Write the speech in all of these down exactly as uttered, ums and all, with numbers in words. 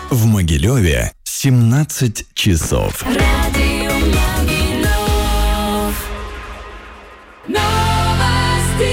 В Могилеве семнадцать часов. Радио Могилев. Новости.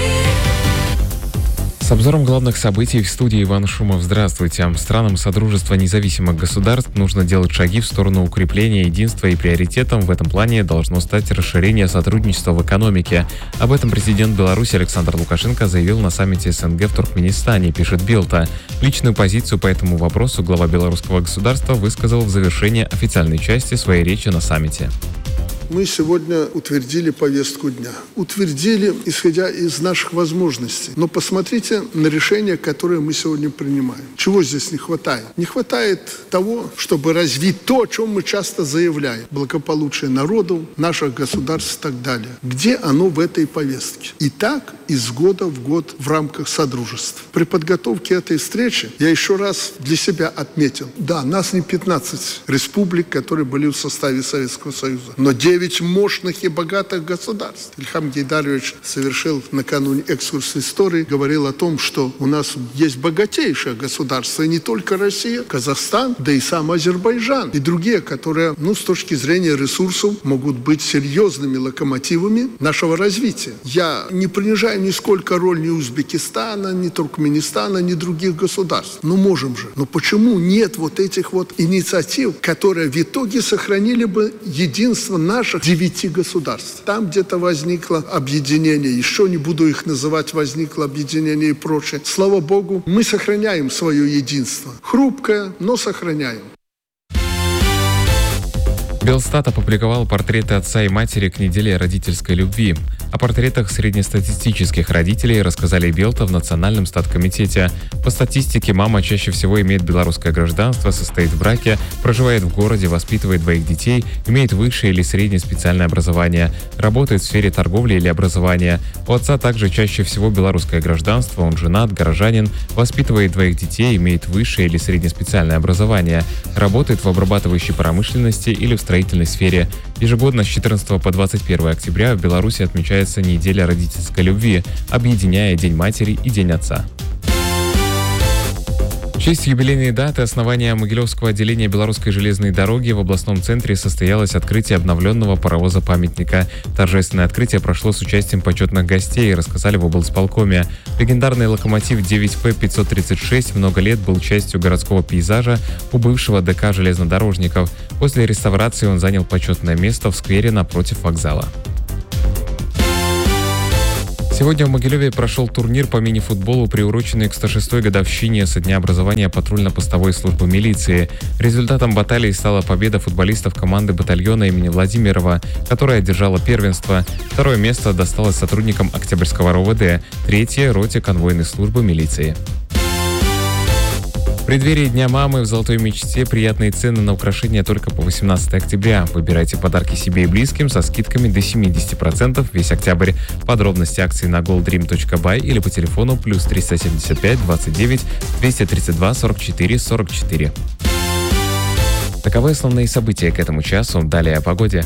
С обзором главных событий в студии Иван Шумов. Здравствуйте. Странам Содружества независимых государств нужно делать шаги в сторону укрепления единства, и приоритетом в этом плане должно стать расширение сотрудничества в экономике. Об этом президент Беларуси Александр Лукашенко заявил на саммите СНГ в Туркменистане, пишет Белта. Личную позицию по этому вопросу глава белорусского государства высказал в завершении официальной части своей речи на саммите. Мы сегодня утвердили повестку дня. Утвердили, исходя из наших возможностей. Но посмотрите на решения, которые мы сегодня принимаем. Чего здесь не хватает? Не хватает того, чтобы развить то, о чем мы часто заявляем. Благополучие народов, наших государств и так далее. Где оно в этой повестке? И так из года в год в рамках Содружества. При подготовке этой встречи я еще раз для себя отметил. Да, нас не пятнадцать республик, которые были в составе Советского Союза, но девять мощных и богатых государств. Ильхам Гейдарович совершил накануне экскурс истории, говорил о том, что у нас есть богатейшее государство, и не только Россия, Казахстан, да и сам Азербайджан, и другие, которые, ну, с точки зрения ресурсов, могут быть серьезными локомотивами нашего развития. Я не принижаю нисколько роль ни Узбекистана, ни Туркменистана, ни других государств. Ну, можем же. Но почему нет вот этих вот инициатив, которые в итоге сохранили бы единство наших девяти государств? Там где-то возникло объединение, еще не буду их называть, возникло объединение и прочее. Слава Богу, мы сохраняем свое единство. Хрупкое, но сохраняем. Белстат опубликовал портреты отца и матери к неделе родительской любви. О портретах среднестатистических родителей рассказали Белта в Национальном статкомитете. По статистике, мама чаще всего имеет белорусское гражданство, состоит в браке, проживает в городе, воспитывает двоих детей, имеет высшее или среднее специальное образование, работает в сфере торговли или образования. У отца также чаще всего белорусское гражданство, он женат, горожанин, воспитывает двоих детей, имеет высшее или среднее специальное образование, работает в обрабатывающей промышленности или в строительной сфере. Ежегодно с четырнадцатого по двадцать первое октября в Беларуси отмечается неделя родительской любви, объединяя День матери и День отца. В честь юбилейной даты основания Могилевского отделения Белорусской железной дороги в областном центре состоялось открытие обновленного паровоза-памятника. Торжественное открытие прошло с участием почетных гостей, рассказали в облсполкоме. Легендарный локомотив девять П пятьсот тридцать шесть много лет был частью городского пейзажа у бывшего ДК железнодорожников. После реставрации он занял почетное место в сквере напротив вокзала. Сегодня в Могилеве прошел турнир по мини-футболу, приуроченный к сто шестой годовщине со дня образования патрульно-постовой службы милиции. Результатом баталии стала победа футболистов команды батальона имени Владимирова, которая одержала первенство. Второе место досталось сотрудникам Октябрьского РОВД, третье – роте конвойной службы милиции. В преддверии Дня мамы в Золотой Мечте приятные цены на украшения только по восемнадцатого октября. Выбирайте подарки себе и близким со скидками до семьдесят процентов весь октябрь. Подробности акции на голдрим точка бай или по телефону плюс триста семьдесят пять двадцать девять двести тридцать два сорок четыре сорок четыре. Таковы основные события к этому часу. Далее о погоде.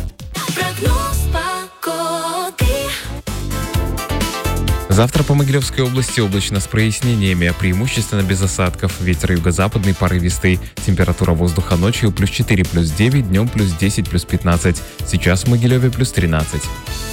Завтра по Могилевской области облачно с прояснениями, преимущественно без осадков. Ветер юго-западный порывистый. Температура воздуха ночью плюс четыре, плюс девять, днем плюс десять, плюс пятнадцать. Сейчас в Могилеве плюс тринадцать.